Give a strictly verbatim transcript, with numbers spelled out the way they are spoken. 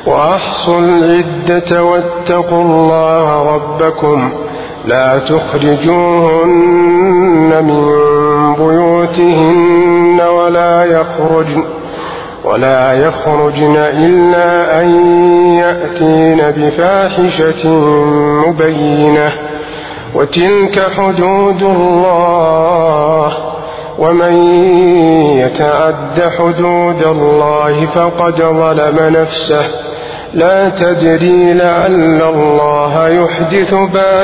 وأحصوا العدة واتقوا الله ربكم لا تخرجوهن من بيوتهن ولا يخرجن ولا يخرجن إلا أن يأتين بفاحشة مبينة وتلك حدود الله ومن يتعد حدود الله فقد ظلم نفسه لا تدري لعل الله يحدث بعد